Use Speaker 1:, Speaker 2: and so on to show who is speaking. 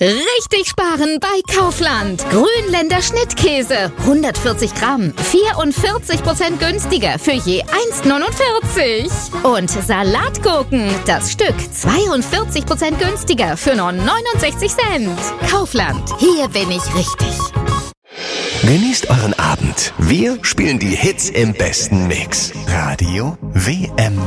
Speaker 1: Richtig sparen bei Kaufland. Grünländer Schnittkäse. 140 Gramm. 44% günstiger für je 1,49. Und Salatgurken. Das Stück 42% günstiger für nur 69 Cent. Kaufland. Hier bin ich richtig.
Speaker 2: Genießt euren Abend. Wir spielen die Hits im besten Mix. Radio WM